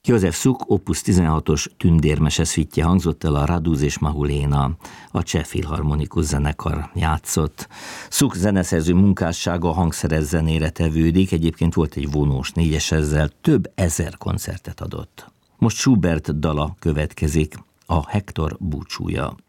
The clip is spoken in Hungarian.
József Suk Opus 16-os tündérmese szüittje hangzott el, a Raduz és Mahuléna, a Cseh Filharmonikus Zenekar játszott. Suk zeneszerző munkássága a hangszeres zenére tevődik, egyébként volt egy vonós négyes, ezzel több ezer koncertet adott. Most Schubert dala következik, a Hektor búcsúja.